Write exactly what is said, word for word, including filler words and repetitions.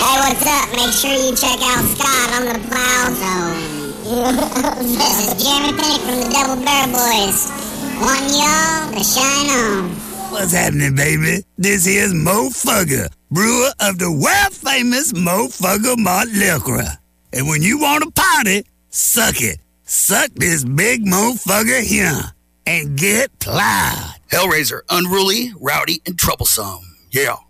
Hey, what's up? Make sure you check out Scott on the Plow Zone. This is Jeremy Penny from the Double Barrel Boys. Wanting y'all to shine on. What's happening, baby? This here's Mo Fugger, brewer of the world-famous Mo Fugger Malt Liquor. And when you want to party, suck it. Suck this big Mo Fugger here and get plowed. Hellraiser, unruly, rowdy, and troublesome. Yeah.